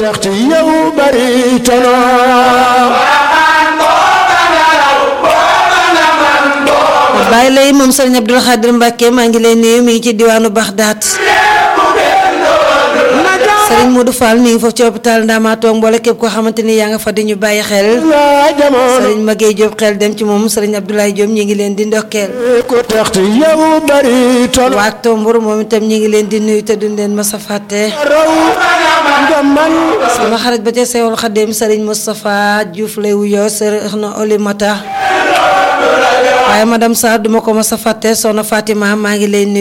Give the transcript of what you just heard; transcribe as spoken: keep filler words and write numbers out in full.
tax ci yow bari tono bàyyi lay moom Serigne Abdoul Khadir Mbacke maa ngi lay nuyu mi ngi ci diwaanu Baxdaat Serigne Modou Fall mi ngi foofu ci hôpital Ndamatou mboole képp koo xamante ni yaa nga fa di ñu bàyyi xel Serigne Maguette Diop xel dem ci moom Serigne Abdoulaye Diop ñi ngi leen di ndokkeel ko tax ci yow bari tono waa Tombor moom itam ñi ngi leen di nuyu te duñ leen mës a fàtte sama xarit ba ca Sewol Khadim Serigne Moustapha Diouf lay wuyoo Serigne Olimata waaye madame Sarr duma ko mës a fàtte soxna Fatima maa ngi lay nuyu